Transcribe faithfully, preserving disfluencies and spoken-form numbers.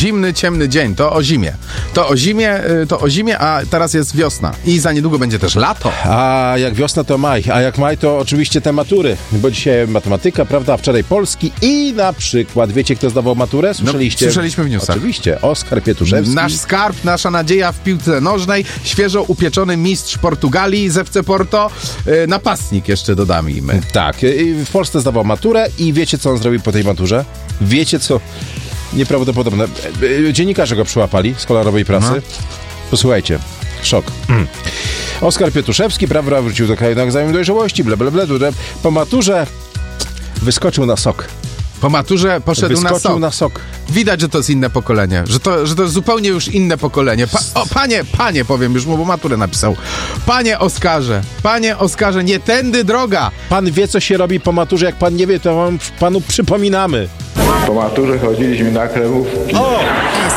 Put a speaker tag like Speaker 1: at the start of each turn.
Speaker 1: zimny, ciemny dzień. To o zimie. To o zimie, to o zimie, a teraz jest wiosna. I za niedługo będzie też lato.
Speaker 2: A jak wiosna to maj, a jak maj to oczywiście te matury, bo dzisiaj matematyka, prawda, a wczoraj polski i na przykład, wiecie kto zdawał maturę? Słyszeliście?
Speaker 1: No, słyszeliśmy w newsach.
Speaker 2: Oczywiście, Oskar Pietuszewski.
Speaker 1: Nasz skarb, nasza nadzieja w piłce nożnej, świeżo upieczony mistrz Portugalii z F C Porto, yy, napastnik jeszcze dodajmy.
Speaker 2: Tak, w Polsce zdawał maturę i wiecie co on zrobił po tej maturze? Wiecie co? Nieprawdopodobne. Dziennikarze go przyłapali z kolorowej prasy. No. Posłuchajcie, szok. Mm. Oskar Pietuszewski, prawda, wrócił do kraju na egzamin dojrzałości, bla, bla, bla, bla. Po maturze wyskoczył na sok.
Speaker 1: Po maturze poszedł
Speaker 2: wyskoczył
Speaker 1: na sok.
Speaker 2: na sok.
Speaker 1: Widać, że to jest inne pokolenie, że to, że to jest zupełnie już inne pokolenie. Pa, o, panie, panie, powiem już mu, bo maturę napisał. Panie Oskarze, panie Oskarze, nie tędy droga.
Speaker 2: Pan wie, co się robi po maturze, jak pan nie wie, to wam, panu przypominamy.
Speaker 3: Po maturze chodziliśmy na kremówki.
Speaker 2: O!